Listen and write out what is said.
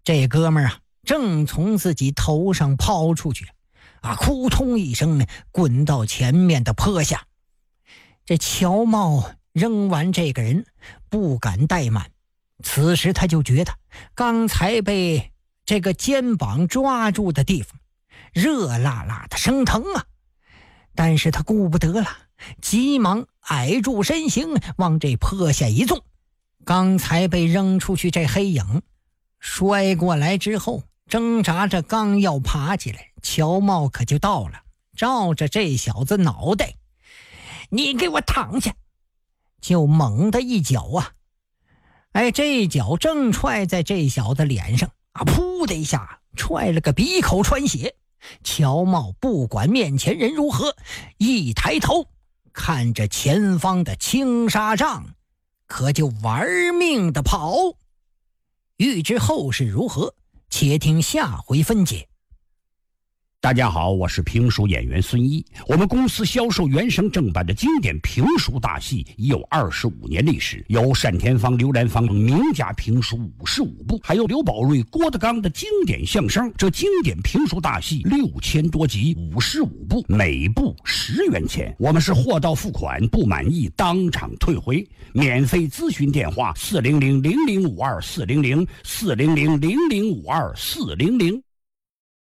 这哥们儿啊，正从自己头上抛出去扑通一声滚到前面的坡下。这乔茂扔完这个人不敢怠慢，此时他就觉得刚才被这个肩膀抓住的地方热辣辣的生疼啊，但是他顾不得了，急忙矮住身形往这坡下一纵。刚才被扔出去这黑影摔过来之后，挣扎着刚要爬起来，乔茂可就到了，照着这小子脑袋，你给我躺下，就猛的一脚这一脚正踹在这小子脸上噗的一下踹了个鼻口穿血。乔茂不管面前人如何，一抬头看着前方的青纱帐，可就玩命的跑。欲知后事如何，且听下回分解。 大家好，我是评书演员孙一。我们公司销售原声正版的经典评书大戏已有25年历史，有单田芳、刘兰芳名家评书55部，还有刘宝瑞、郭德纲的经典相声。这经典评书大戏6000多集，55部，每部10元钱。我们是货到付款，不满意当场退回。免费咨询电话：400-0052-400，400-0052-400。